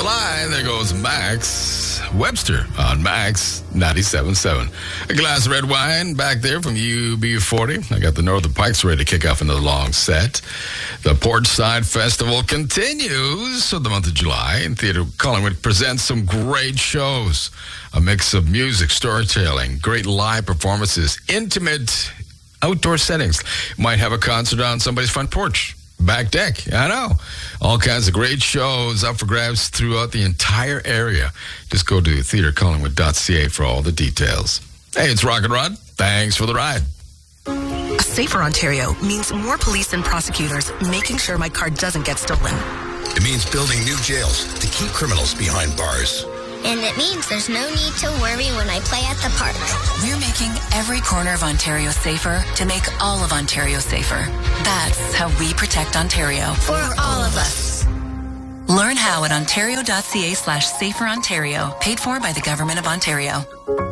July. There goes Max Webster on Max 97.7. A glass of red wine back there from UB40. I got the Northern Pikes ready to kick off another long set. The Porchside Festival continues for the month of July, and Theatre Collingwood presents some great shows. A mix of music, storytelling, great live performances, intimate outdoor settings. Might have a concert on somebody's front porch. Back deck, I know. All kinds of great shows up for grabs throughout the entire area. Just go to theatrecollingwood.ca for all the details. Hey, it's Rock and Rod. Thanks for the ride. A safer Ontario means more police and prosecutors making sure my car doesn't get stolen. It means building new jails to keep criminals behind bars. And it means there's no need to worry when I play at the park. We're making every corner of Ontario safer to make all of Ontario safer. That's how we protect Ontario. For all of us. Learn how at ontario.ca/saferontario. Paid for by the Government of Ontario.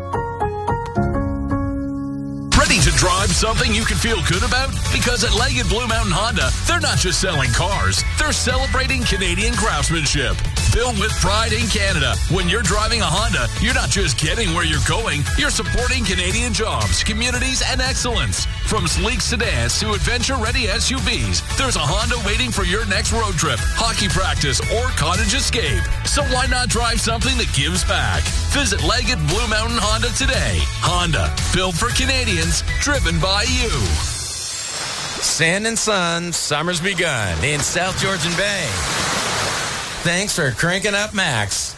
Ready to drive something you can feel good about? Because at Leggett Blue Mountain Honda, they're not just selling cars, they're celebrating Canadian craftsmanship. Built with pride in Canada. When you're driving a Honda, you're not just getting where you're going, you're supporting Canadian jobs, communities, and excellence. From sleek sedans to adventure-ready SUVs, there's a Honda waiting for your next road trip, hockey practice, or cottage escape. So why not drive something that gives back? Visit Leggett Blue Mountain Honda today. Honda, built for Canadians, driven by you. Sand and sun, summer's begun in South Georgian Bay. Thanks for cranking up Max.